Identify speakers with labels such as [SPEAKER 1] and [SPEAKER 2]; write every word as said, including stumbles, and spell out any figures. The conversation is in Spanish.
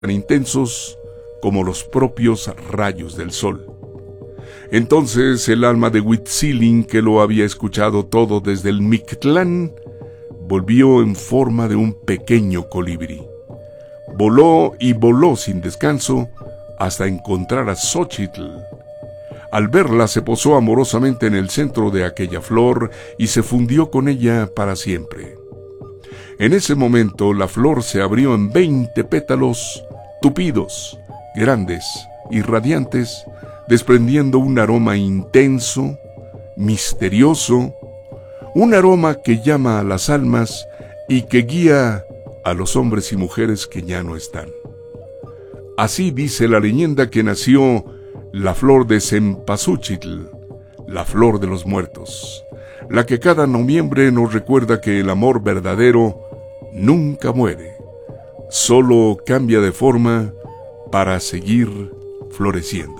[SPEAKER 1] tan intensos como los propios rayos del sol. Entonces el alma de Huitzilin, que lo había escuchado todo desde el Mictlán, volvió en forma de un pequeño colibrí. Voló y voló sin descanso hasta encontrar a Xochitl. Al verla se posó amorosamente en el centro de aquella flor y se fundió con ella para siempre. En ese momento la flor se abrió en veinte pétalos tupidos, grandes y radiantes, desprendiendo un aroma intenso, misterioso, un aroma que llama a las almas y que guía a los hombres y mujeres que ya no están. Así dice la leyenda que nació la flor de Cempasúchitl, la flor de los muertos, la que cada noviembre nos recuerda que el amor verdadero nunca muere, solo cambia de forma para seguir floreciendo.